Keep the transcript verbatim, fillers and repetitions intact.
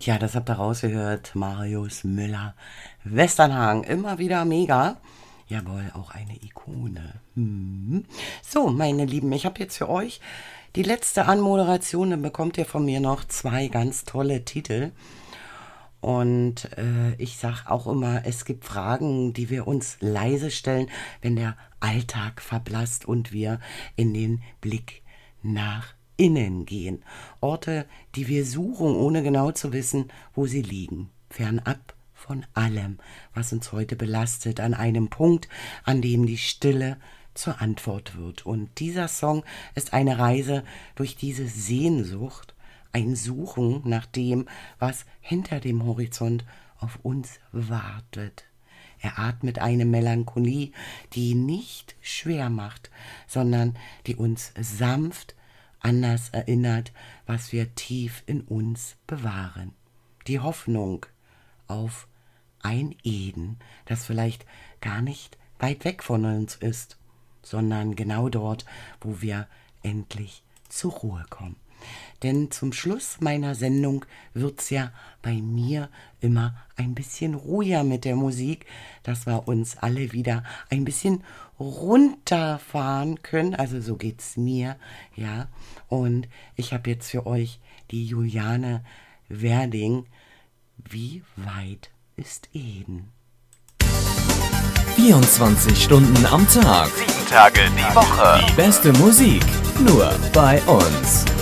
Ja, das habt ihr rausgehört. Marius Müller, Westernhagen, immer wieder mega. Jawohl, auch eine Ikone. Hm. So, meine Lieben, ich habe jetzt für euch die letzte Anmoderation. Dann bekommt ihr von mir noch zwei ganz tolle Titel. Und äh, ich sage auch immer, es gibt Fragen, die wir uns leise stellen, wenn der Alltag verblasst und wir in den Blick nach innen gehen. Orte, die wir suchen, ohne genau zu wissen, wo sie liegen. Fernab von allem, was uns heute belastet, an einem Punkt, an dem die Stille zur Antwort wird. Und dieser Song ist eine Reise durch diese Sehnsucht, ein Suchen nach dem, was hinter dem Horizont auf uns wartet. Er atmet eine Melancholie, die nicht schwer macht, sondern die uns sanft anders erinnert, was wir tief in uns bewahren. Die Hoffnung auf ein Eden, das vielleicht gar nicht weit weg von uns ist, sondern genau dort, wo wir endlich zur Ruhe kommen. Denn zum Schluss meiner Sendung wird's ja bei mir immer ein bisschen ruhiger mit der Musik, dass wir uns alle wieder ein bisschen runterfahren können. Also so geht's mir, ja. Und ich habe jetzt für euch die Juliane Werding. Wie weit ist Eden? vierundzwanzig Stunden am Tag. Sieben Tage die Woche. Die beste Musik nur bei uns.